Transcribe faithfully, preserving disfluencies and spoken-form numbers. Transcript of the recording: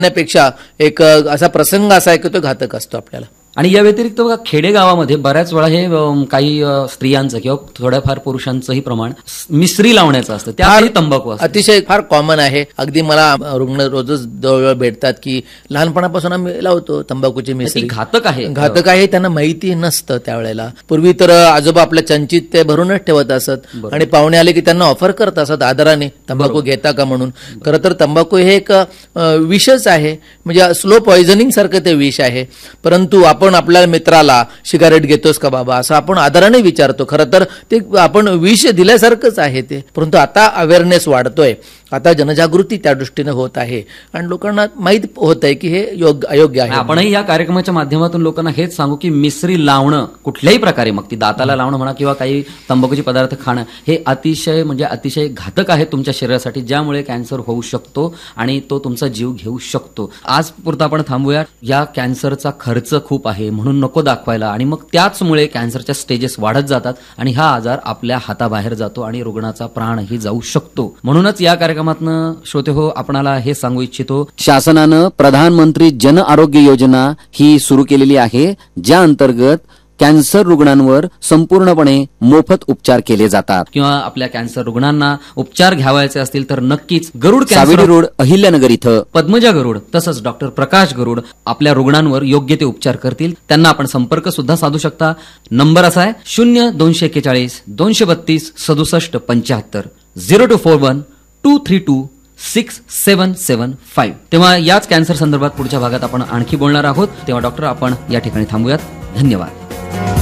पेक्षा एक असा प्रसंग असा आहे की तो घातक असतो आपल्याला. आणि या व्यतिरिक्त बघा खेडेगावामध्ये बऱ्याच वेळा हे अं, काही अं, स्त्रियांचं किंवा थोड्याफार पुरुषांचंही प्रमाण मिश्री लावण्याचं असतं, त्यातही तंबाखू असतो. अतिशय फार कॉमन आहे. अगदी मला रुग्ण रोजच जवळ भेटतात की लहानपणापासून आम्ही लावतो तंबाखूची मिश्री. घातक आहे. घातक आहे त्यांना माहिती नसतं त्यावेळेला. पूर्वी तर आजोबा आपल्या चंचित ते भरूनच ठेवत असत आणि पाहुणे आले की त्यांना ऑफर करत असत आदराने, तंबाखू घेता का म्हणून. खरं तर तंबाखू हे एक अं, विषच आहे, म्हणजे स्लो पॉइझनिंग सारखं ते विष आहे. परंतु आपण आपल्या मित्राला सिगारेट घेतोस का बाबा असं आपण आदराने विचारतो. खरं तर ते आपण विष दिल्यासारखंच आहे ते. परंतु आता अवेअरनेस वाढतोय, आता जनजागृती त्या दृष्टीने होत आहे आणि लोकांना माहीत होत आहे की हे योग्य अयोग्य आहे. आपणही या कार्यक्रमाच्या माध्यमातून लोकांना हेच सांगू की मिश्री लावणं कुठल्याही प्रकारे, मग ती दाताला लावणं म्हणा किंवा काही तंबाखूचे पदार्थ खाणं, हे अतिशय म्हणजे अतिशय घातक आहे तुमच्या शरीरासाठी, ज्यामुळे कॅन्सर होऊ शकतो आणि तो तुमचा जीव घेऊ शकतो. आज पुरता आपण थांबूया. या कॅन्सरचा खर्च खूप आहे म्हणून नको दाखवायला, आणि मग त्याचमुळे कॅन्सरच्या स्टेजेस वाढत जातात आणि हा आजार आपल्या हाताबाहेर जातो आणि रुग्णाचा प्राणही जाऊ शकतो. म्हणूनच या कार्यक्रमातनं श्रोते हो आपणाला हे सांगू इच्छितो, शासनानं प्रधानमंत्री जन आरोग्य योजना ही सुरू केलेली आहे, ज्या अंतर्गत कॅन्सर रुग्णांवर संपूर्णपणे मोफत उपचार केले जातात. किंवा आपल्या कॅन्सर रुग्णांना उपचार घ्यावायचे असतील तर नक्कीच गरुड कॅन्सर रोड अहिल्यानगर इथं पद्मजा गरुड तसंच डॉक्टर प्रकाश गरुड आपल्या रुग्णांवर योग्य ते उपचार करतील. त्यांना आपण संपर्क सुद्धा साधू शकता. नंबर असा आहे शून्य दोनशे एक्केचाळीस दोनशे बत्तीस सदुसष्ट पंच्याहत्तर zero to four one two three to six seven seven five. तेव्हा याच कॅन्सर संदर्भात पुढच्या भागात आपण आणखी बोलणार आहोत. तेव्हा डॉक्टर आपण या ठिकाणी थांबूयात. धन्यवाद.